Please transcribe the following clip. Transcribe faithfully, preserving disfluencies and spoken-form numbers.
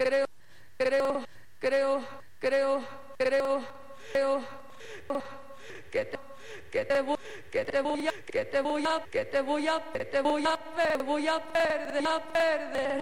creo, creo, creo, creo, creo, creo, que te, que te voy, que te voy a, que te voy a, que te voy a, que te voy a, ver, voy a perder, a perder.